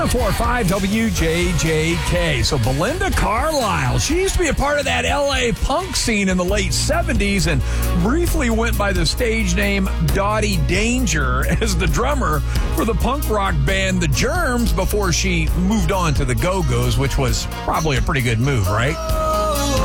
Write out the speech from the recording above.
104.5 WJJK. So Belinda Carlisle, she used to be a part of that L.A. punk scene in the late 70s and briefly went by the stage name Dottie Danger as the drummer for the punk rock band The Germs before she moved on to the Go-Go's, which was probably a pretty good move, right?